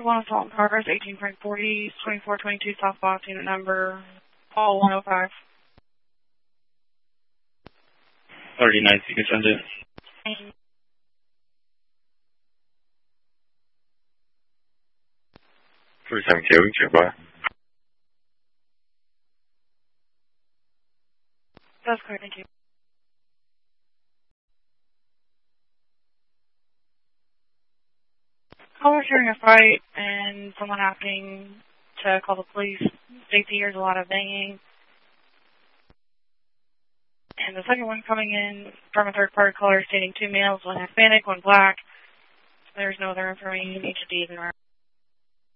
1 assault in progress, 18.40, 2422 southbound, unit number, Paul 105. 39, you can send it. Thank you. Phương Sầm Chiếu, chuyển qua. That's correct, thank you. Caller's hearing a fight and someone asking to call the police. Safety hears a lot of banging. And the second one coming in from a third-party caller stating 2 males, 1 Hispanic, 1 black. There's no other information. Each of these in